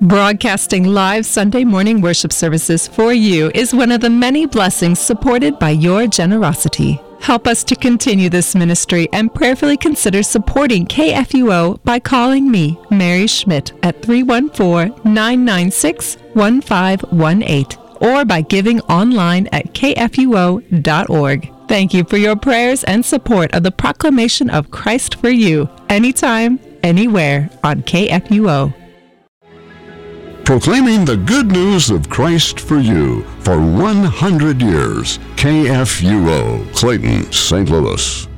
Broadcasting live Sunday morning worship services for you is one of the many blessings supported by your generosity. Help us to continue this ministry and prayerfully consider supporting KFUO by calling me, Mary Schmidt, at 314-996-1518 or by giving online at kfuo.org. Thank you for your prayers and support of the proclamation of Christ for you, anytime, anywhere on KFUO. Proclaiming the good news of Christ for you for 100 years. KFUO, Clayton, St. Louis.